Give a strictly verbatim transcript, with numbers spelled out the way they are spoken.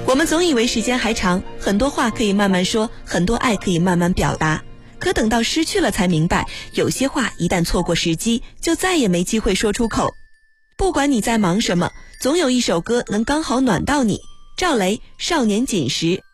我们总以为时间还长，很多话可以慢慢说，很多爱可以慢慢表达，可等到失去了才明白，有些话一旦错过时机，就再也没机会说出口。不管你在忙什么，总有一首歌能刚好暖到你。赵雷，少年锦时。